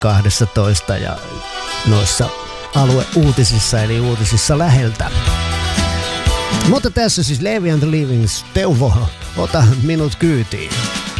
12 ja noissa alueuutisissa eli uutisissa läheltä. Mutta tässä siis Levi and the Leavings, Teuvo, ota minut kyytiin.